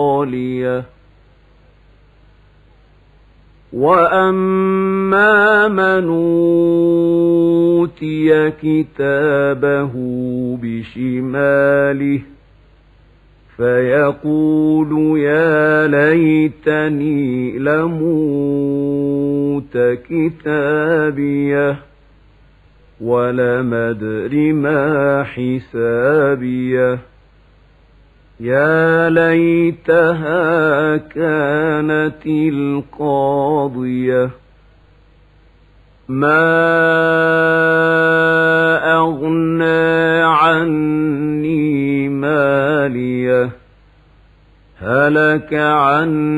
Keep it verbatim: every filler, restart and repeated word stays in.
خالية وأما من أوتي كتابه بشماله فيقول يا ليتني لموت كتابيه ولم أدر ما حسابيه يا ليتها كانت القاضية ما أغنى عني ماليه هلك عني